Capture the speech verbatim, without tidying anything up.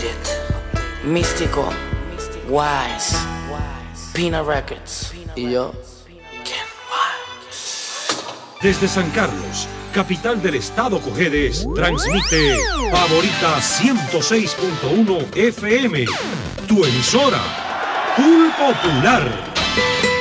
Místico, Wise, Pina Records y yo, Ken Wise. Desde San Carlos, capital del estado Cojedes, transmite Favorita ciento seis punto uno F M, tu emisora, Full Popular.